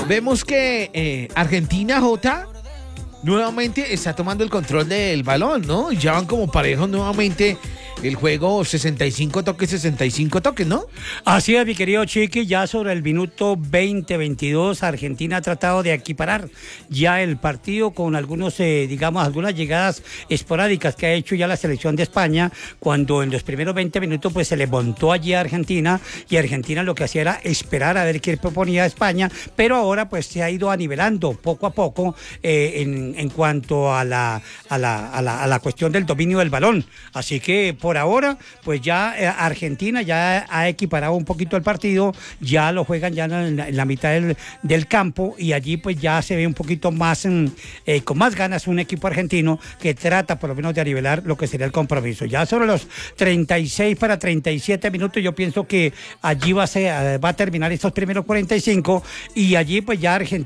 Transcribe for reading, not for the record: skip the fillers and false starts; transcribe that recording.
Vemos que Argentina, Jota, nuevamente está tomando el control del balón, ¿no? Ya van como parejos nuevamente el juego, 65 toques, ¿no? Así es, mi querido Chiqui, ya sobre el minuto 20-22, Argentina ha tratado de equiparar ya el partido con algunos, algunas llegadas esporádicas que ha hecho ya la selección de España, cuando en los primeros 20 minutos pues se le montó allí a Argentina, y Argentina lo que hacía era esperar a ver qué proponía España, pero ahora pues se ha ido anivelando poco a poco en cuanto a la cuestión del dominio del balón. Así que por ahora, pues ya Argentina ya ha equiparado un poquito el partido, ya lo juegan ya en la mitad del campo, y allí pues ya se ve un poquito más, con más ganas un equipo argentino que trata por lo menos de nivelar lo que sería el compromiso. Ya sobre los 36 para 37 minutos, yo pienso que allí va a terminar estos primeros 45, y allí pues ya Argentina